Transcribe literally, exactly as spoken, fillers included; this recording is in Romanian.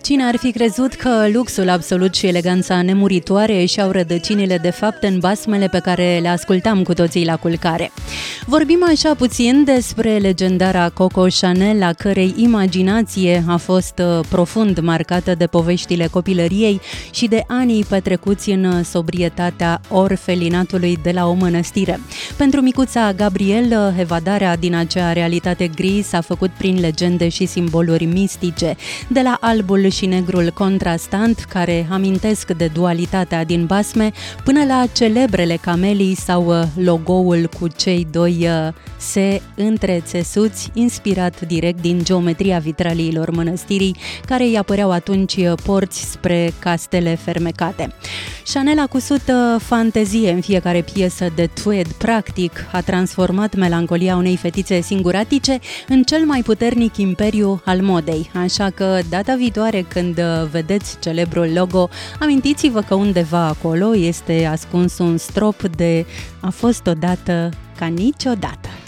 Cine ar fi crezut că luxul absolut și eleganța nemuritoare și-au rădăcinile de fapt în basmele pe care le ascultam cu toții la culcare. Vorbim așa puțin despre legendara Coco Chanel, a cărei imaginație a fost profund marcată de poveștile copilăriei și de anii petrecuți în sobrietatea orfelinatului de la o mănăstire. Pentru micuța Gabrielle, evadarea din acea realitate gri s-a făcut prin legende și simboluri mistice, de la albul și negrul contrastant, care amintesc de dualitatea din basme, până la celebrele camelii sau logoul cu cei doi se întrețesuți, inspirat direct din geometria vitraliilor mănăstirii, care îi apăreau atunci porți spre castele fermecate. Chanel a cusut fantezie în fiecare piesă de tweed, practic a transformat melancolia unei fetițe singuratice în cel mai puternic imperiu al modei, așa că data viitoare când vedeți celebrul logo, amintiți-vă că undeva acolo este ascuns un strop de "a fost odată ca niciodată".